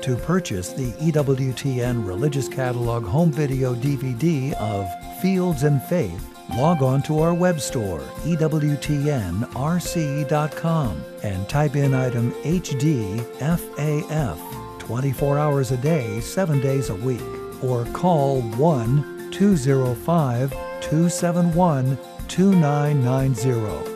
To purchase the EWTN Religious Catalog home video DVD of Fields and Faith, log on to our web store, EWTNRC.com, and type in item HDFAF 24 hours a day, 7 days a week, or call 1-205-271-2990.